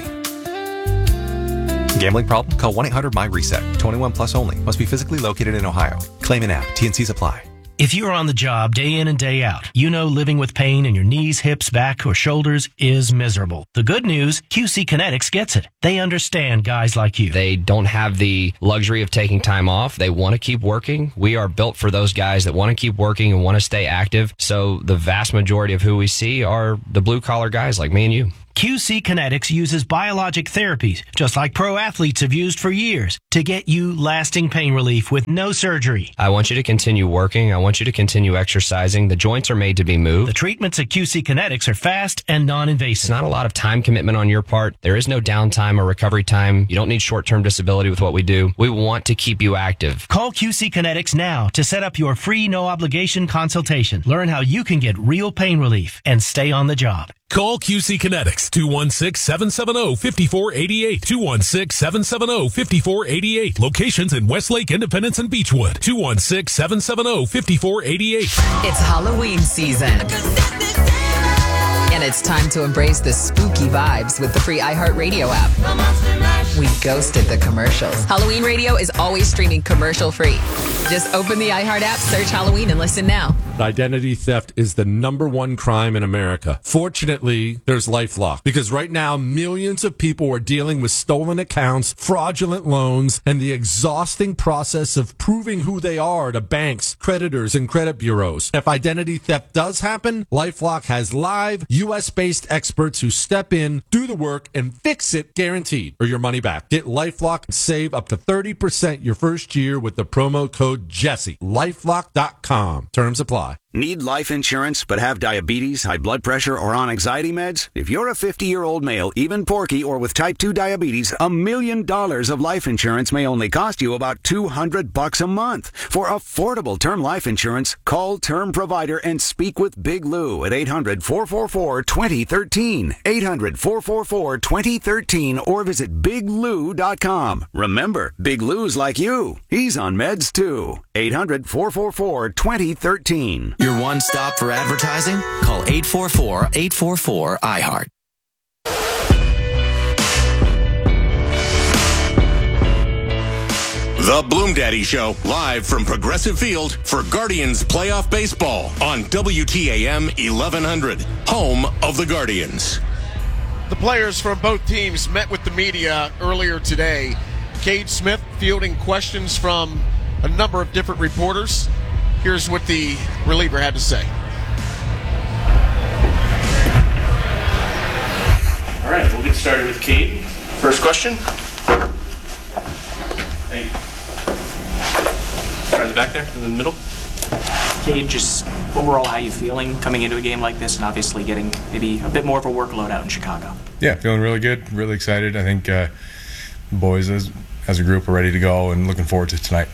Gambling problem? Call 1-800-MY-RESET. 21 plus only. Must be physically located in Ohio. Claim in app. T&Cs apply. If you're on the job day in and day out, you know living with pain in your knees, hips, back, or shoulders is miserable. The good news, QC Kinetics gets it. They understand guys like you. They don't have the luxury of taking time off. They want to keep working. We are built for those guys that want to keep working and want to stay active. So the vast majority of who we see are the blue-collar guys like me and you. QC Kinetics uses biologic therapies, just like pro athletes have used for years, to get you lasting pain relief with no surgery. I want you to continue working. I want you to continue exercising. The joints are made to be moved. The treatments at QC Kinetics are fast and non-invasive. It's not a lot of time commitment on your part. There is no downtime or recovery time. You don't need short-term disability with what we do. We want to keep you active. Call QC Kinetics now to set up your free no-obligation consultation. Learn how you can get real pain relief and stay on the job. Call QC Kinetics, 216-770-5488, 216-770-5488. Locations in Westlake, Independence, and Beechwood, 216-770-5488. It's Halloween season. And it's time to embrace the spooky vibes with the free iHeartRadio app. We ghosted the commercials. Halloween radio is always streaming commercial free. Just open the iHeart app, search Halloween, and listen now. Identity theft is the #1 crime in America. Fortunately, there's LifeLock, because right now millions of people are dealing with stolen accounts, fraudulent loans, and the exhausting process of proving who they are to banks, creditors, and credit bureaus. If identity theft does happen, LifeLock has live U.S.-based experts who step in, do the work, and fix it guaranteed, or your money back. Get LifeLock and save up to 30% your first year with the promo code Jesse. LifeLock.com. Terms apply. Need life insurance but have diabetes, high blood pressure, or on anxiety meds? If you're a 50-year-old male, even porky, or with type 2 diabetes, $1 million of life insurance may only cost you about $200 a month. For affordable term life insurance, call Term Provider and speak with Big Lou at 800-444-2013. 800-444-2013 or visit biglou.com. Remember, Big Lou's like you. He's on meds too. 800-444-2013. Your one stop for advertising? Call 844-844-iHeart. The Bloom Daddy Show, live from Progressive Field for Guardians playoff baseball on WTAM 1100, home of the Guardians. The players from both teams met with the media earlier today. Cade Smith fielding questions from a number of different reporters. Here's what the reliever had to say. All right, we'll get started with Cade. First question. Hey. Right in the back there, in the middle. Cade, just overall, how you feeling coming into a game like this and obviously getting maybe a bit more of a workload out in Chicago? Yeah, feeling really good, really excited. I think the boys as a group are ready to go and looking forward to tonight.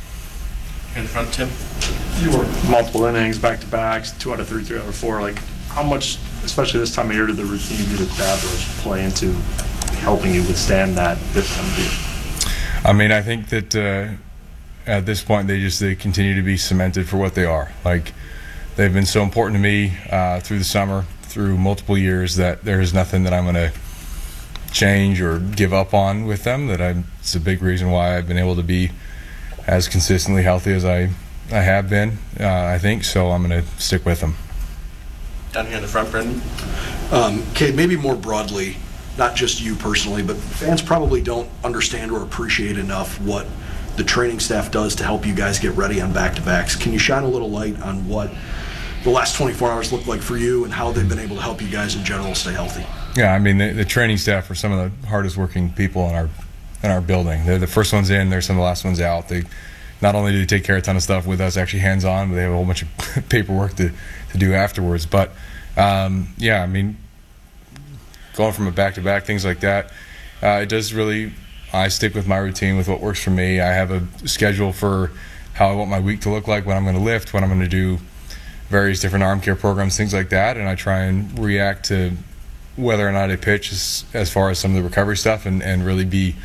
In front, Tim. You were multiple innings, back-to-backs, 2 out of 3, 3 out of 4. Like, how much, especially this time of year, did the routine you've established play into helping you withstand that this time of year? I mean, I think that at this point they continue to be cemented for what they are. Like, they've been so important to me through the summer, through multiple years, that there is nothing that I'm going to change or give up on with them. It's a big reason why I've been able to be as consistently healthy as I have been, I think, so I'm going to stick with them. Down here in the front, Brendan. Cade, maybe more broadly, not just you personally, but fans probably don't understand or appreciate enough what the training staff does to help you guys get ready on back-to-backs. Can you shine a little light on what the last 24 hours look like for you and how they've been able to help you guys in general stay healthy? Yeah, I mean, the training staff are some of the hardest working people in our building. They're the first ones in, they're some of the last ones out. They not only do they take care of a ton of stuff with us actually hands-on, but they have a whole bunch of paperwork to do afterwards. But yeah, I mean, going from a back-to-back, things like that, it does really, I stick with my routine, with what works for me. I have a schedule for how I want my week to look like, when I'm going to lift, when I'm going to do various different arm care programs, things like that, and I try and react to whether or not I pitch as far as some of the recovery stuff, and really be,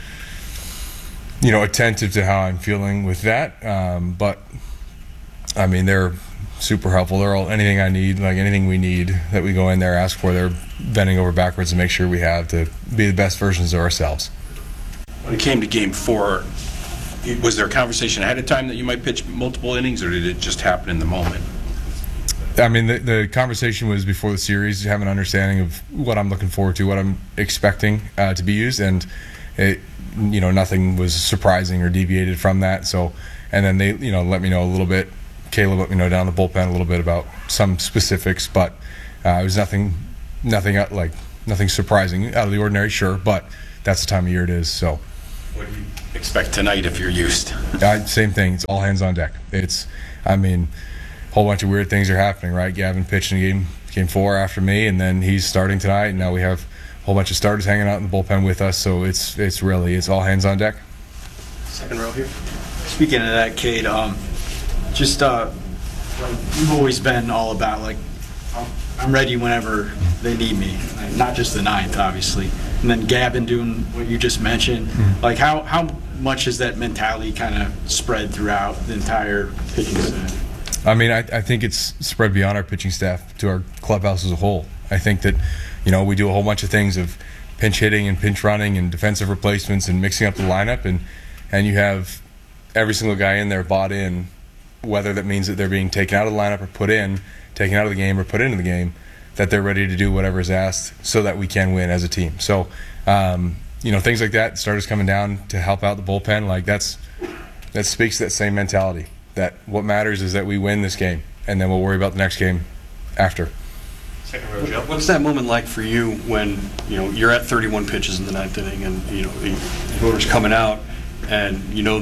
attentive to how I'm feeling with that. But I mean, they're super helpful. They're all, anything I need, like anything we need that we go in there, ask for, they're bending over backwards to make sure we have to be the best versions of ourselves. When it came to Game 4, was there a conversation ahead of time that you might pitch multiple innings, or did it just happen in the moment? I mean, the conversation was before the series, have an understanding of what I'm looking forward to, what I'm expecting to be used, and it, nothing was surprising or deviated from that. So, and then they, let me know a little bit. Caleb let me know down the bullpen a little bit about some specifics, but it was nothing surprising, out of the ordinary, sure, but that's the time of year it is. So, what do you expect tonight if you're used? Same thing. It's all hands on deck. A whole bunch of weird things are happening, right? Gavin pitched in game 4 after me, and then he's starting tonight, and now we have a whole bunch of starters hanging out in the bullpen with us, so it's all hands on deck. Second row here. Speaking of that, Cade, you've always been all about, I'm ready whenever they need me, not just the 9th, obviously. And then Gavin doing what you just mentioned, how much has that mentality kind of spread throughout the entire pitching staff? I mean, I think it's spread beyond our pitching staff to our clubhouse as a whole. I think that, we do a whole bunch of things of pinch hitting and pinch running and defensive replacements and mixing up the lineup, and you have every single guy in there bought in, whether that means that they're being taken out of the lineup or taken out of the game or put into the game, that they're ready to do whatever is asked so that we can win as a team. So, things like that, starters coming down to help out the bullpen, that speaks to that same mentality. That what matters is that we win this game, and then we'll worry about the next game after. Second row, Joe. What's that moment like for you when you're at 31 pitches in the 9th inning, and the voter's coming out, and that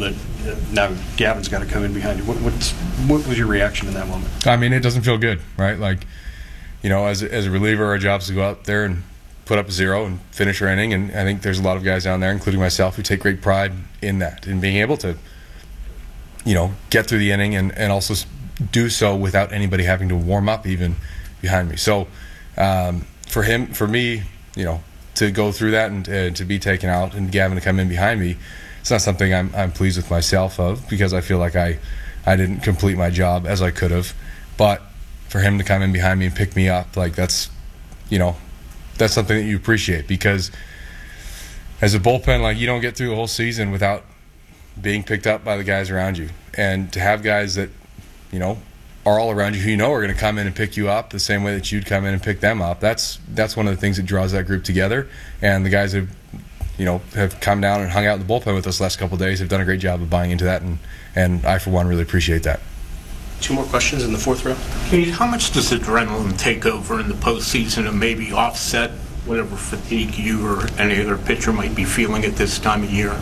now Gavin's got to come in behind you. What was your reaction in that moment? I mean, it doesn't feel good, right? Like, as a reliever, our job is to go out there and put up a 0 and finish our inning. And I think there's a lot of guys down there, including myself, who take great pride in that, in being able to, get through the inning and also do so without anybody having to warm up even behind me. So for me, to go through that and to be taken out and Gavin to come in behind me, it's not something I'm pleased with myself of, because I feel like I didn't complete my job as I could have. But for him to come in behind me and pick me up, like that's something that you appreciate, because as a bullpen, like, you don't get through the whole season without being picked up by the guys around you. And to have guys that, are all around you who are going to come in and pick you up the same way that you'd come in and pick them up, that's one of the things that draws that group together. And the guys have come down and hung out in the bullpen with us the last couple of days have done a great job of buying into that, and I, for one, really appreciate that. 2 more questions in the 4th row. Kate, how much does adrenaline take over in the postseason and maybe offset whatever fatigue you or any other pitcher might be feeling at this time of year?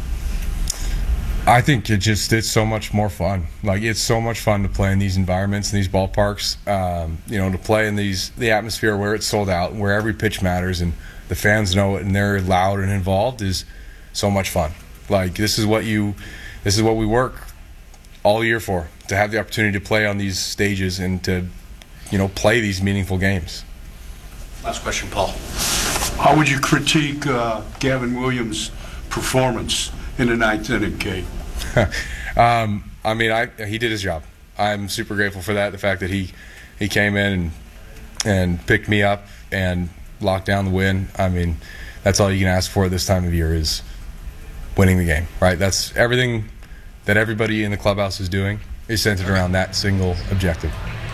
I think it's so much more fun. Like, it's so much fun to play in these environments, in these ballparks. To play in the atmosphere where it's sold out, where every pitch matters, and the fans know it, and they're loud and involved, is so much fun. Like, this is what we work all year for, to have the opportunity to play on these stages and to, play these meaningful games. Last question, Paul. How would you critique Gavin Williams' performance in the 9th inning, Kate? I mean, he did his job. I'm super grateful for that. The fact that he came in and picked me up and locked down the win. I mean, that's all you can ask for at this time of year, is winning the game, right? That's everything that everybody in the clubhouse is doing, is centered around that single objective.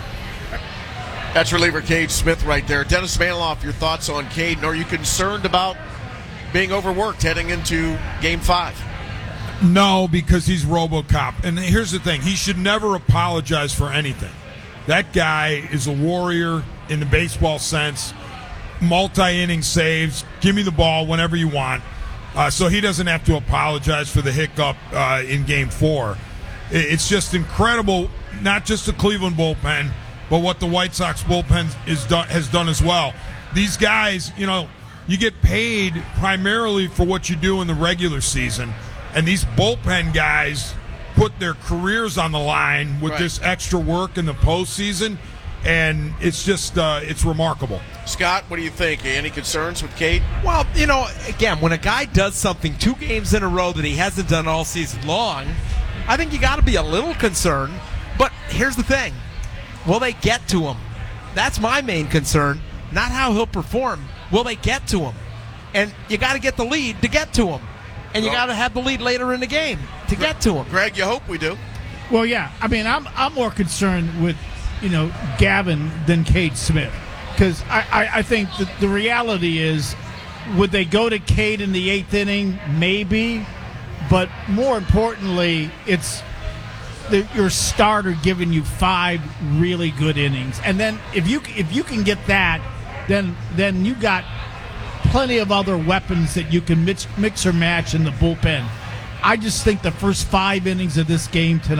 That's reliever Cade Smith right there. Dennis Manoff, your thoughts on Cade? Are you concerned about being overworked heading into Game 5? No, because he's RoboCop. And here's the thing. He should never apologize for anything. That guy is a warrior in the baseball sense. Multi-inning saves. Give me the ball whenever you want. So he doesn't have to apologize for the hiccup in Game 4. It's just incredible, not just the Cleveland bullpen, but what the White Sox bullpen has done as well. These guys, you get paid primarily for what you do in the regular season, and these bullpen guys put their careers on the line with this extra work in the postseason, and it's just it's remarkable. Scott, what do you think? Any concerns with Cade? Well, again, when a guy does something 2 games in a row that he hasn't done all season long, I think you got to be a little concerned. But here's the thing. Will they get to him? That's my main concern, not how he'll perform. Will they get to him? And you got to get the lead to get to him. And you got to have the lead later in the game to get to him. Greg, you hope we do. Well, yeah. I mean, I'm more concerned with, Gavin than Cade Smith. Because I think the reality is, would they go to Cade in the 8th inning? Maybe. But more importantly, it's your starter giving you 5 really good innings. And then if you can get that, then you got plenty of other weapons that you can mix or match in the bullpen. I just think the first 5 innings of this game tonight